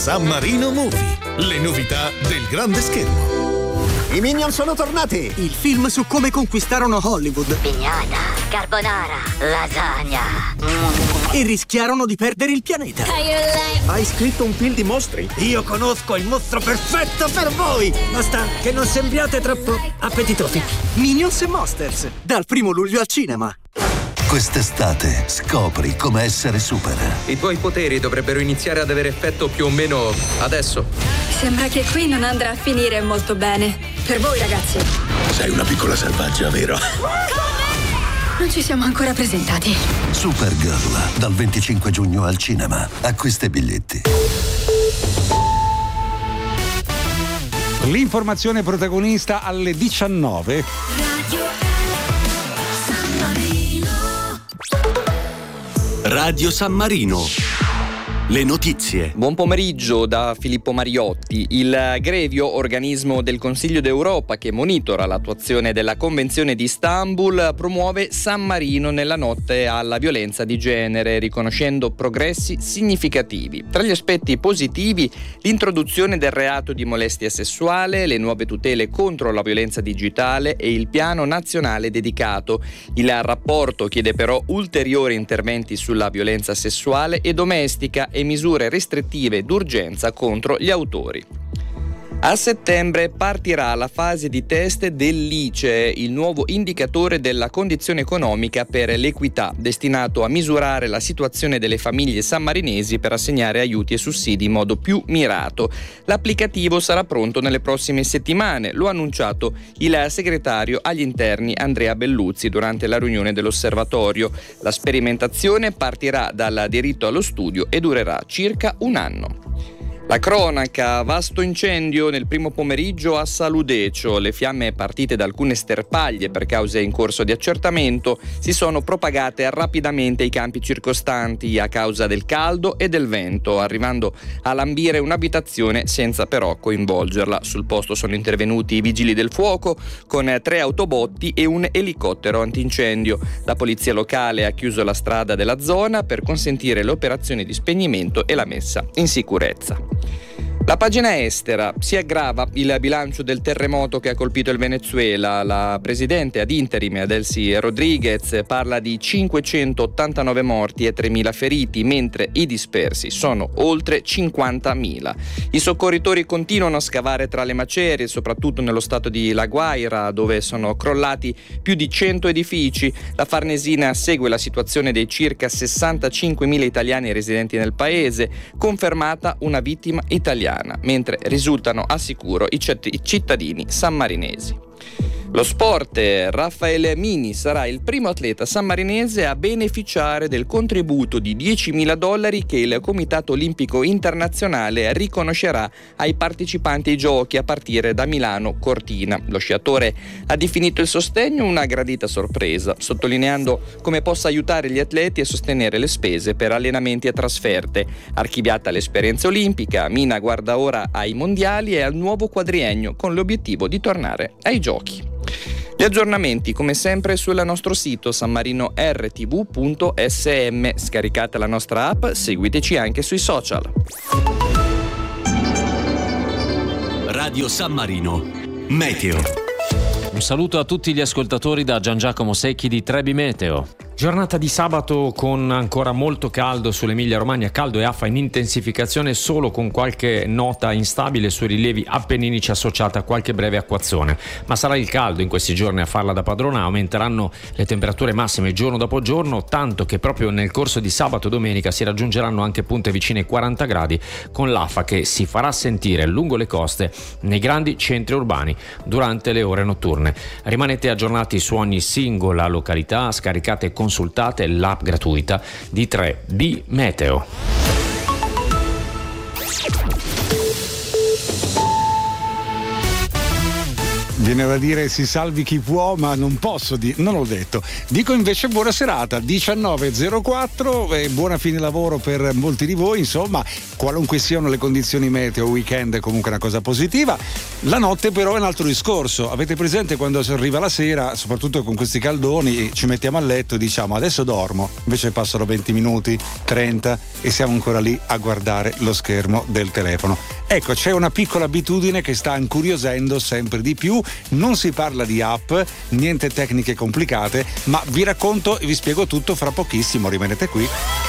San Marino Movie, le novità del grande schermo. I Minion sono tornati! Il film su come conquistarono Hollywood. Pignata, carbonara, lasagna. E rischiarono di perdere il pianeta. Hai scritto un film di mostri? Io conosco il mostro perfetto per voi! Basta che non sembriate troppo appetitosi. Minions e Monsters, dal 1 luglio al cinema. Quest'estate scopri come essere super. I tuoi poteri dovrebbero iniziare ad avere effetto più o meno adesso. Sembra che qui non andrà a finire molto bene. Per voi, ragazzi. Sei una piccola selvaggia, vero? Non ci siamo ancora presentati. Supergirl, dal 25 giugno al cinema. Acquista i biglietti. L'informazione protagonista alle 19. Radio San Marino. Le notizie. Buon pomeriggio da Filippo Mariotti. Il Grevio, organismo del Consiglio d'Europa che monitora l'attuazione della Convenzione di Istanbul, promuove San Marino nella notte alla violenza di genere, riconoscendo progressi significativi. Tra gli aspetti positivi, l'introduzione del reato di molestia sessuale, le nuove tutele contro la violenza digitale e il piano nazionale dedicato. Il rapporto chiede però ulteriori interventi sulla violenza sessuale e domestica e misure restrittive d'urgenza contro gli autori. A settembre partirà la fase di test dell'ICE, il nuovo indicatore della condizione economica per l'equità, destinato a misurare la situazione delle famiglie sammarinesi per assegnare aiuti e sussidi in modo più mirato. L'applicativo sarà pronto nelle prossime settimane, lo ha annunciato il segretario agli interni Andrea Belluzzi durante la riunione dell'osservatorio. La sperimentazione partirà dal diritto allo studio e durerà circa un anno. La cronaca, vasto incendio nel primo pomeriggio a Saludecio. Le fiamme partite da alcune sterpaglie per cause in corso di accertamento si sono propagate rapidamente ai campi circostanti a causa del caldo e del vento, arrivando a lambire un'abitazione senza però coinvolgerla. Sul posto sono intervenuti i vigili del fuoco con 3 autobotti e un elicottero antincendio. La polizia locale ha chiuso la strada della zona per consentire le operazioni di spegnimento e la messa in sicurezza. La pagina estera: si aggrava il bilancio del terremoto che ha colpito il Venezuela. La presidente ad interim Delcy Rodriguez parla di 589 morti e 3.000 feriti, mentre i dispersi sono oltre 50.000. I soccorritori continuano a scavare tra le macerie, soprattutto nello stato di La Guaira, dove sono crollati più di 100 edifici. La Farnesina segue la situazione dei circa 65.000 italiani residenti nel paese, confermata una vittima italiana, mentre risultano a sicuro i cittadini sammarinesi. Lo sport: Raffaele Mini sarà il primo atleta sammarinese a beneficiare del contributo di $10.000 che il Comitato Olimpico Internazionale riconoscerà ai partecipanti ai giochi a partire da Milano Cortina. Lo sciatore ha definito il sostegno una gradita sorpresa, sottolineando come possa aiutare gli atleti a sostenere le spese per allenamenti e trasferte. Archiviata l'esperienza olimpica, Mina guarda ora ai mondiali e al nuovo quadriennio con l'obiettivo di tornare ai giochi. Gli aggiornamenti come sempre sul nostro sito sanmarinor.tv.sm. Scaricate la nostra app, seguiteci anche sui social. Radio San Marino. Meteo. Un saluto a tutti gli ascoltatori da Gian Giacomo Secchi di Trebi Meteo. Giornata di sabato con ancora molto caldo sull'Emilia Romagna, caldo e affa in intensificazione, solo con qualche nota instabile sui rilievi appenninici associata a qualche breve acquazzone. Ma sarà il caldo in questi giorni a farla da padrona, aumenteranno le temperature massime giorno dopo giorno, tanto che proprio nel corso di sabato e domenica si raggiungeranno anche punte vicine ai 40 gradi, con l'affa che si farà sentire lungo le coste nei grandi centri urbani durante le ore notturne. Rimanete aggiornati su ogni singola località, scaricate e consultate l'app gratuita di 3B Meteo. Viene da dire si salvi chi può, ma non posso non l'ho detto. Dico invece buona serata, 19.04 e buona fine lavoro per molti di voi. Insomma, qualunque siano le condizioni meteo, weekend è comunque una cosa positiva. La notte però è un altro discorso. Avete presente quando si arriva la sera, soprattutto con questi caldoni, ci mettiamo a letto e diciamo adesso dormo, invece passano 20 minuti, 30 e siamo ancora lì a guardare lo schermo del telefono. Ecco, c'è una piccola abitudine che sta incuriosendo sempre di più. Non si parla di app, niente tecniche complicate, ma vi racconto e vi spiego tutto fra pochissimo, rimanete qui.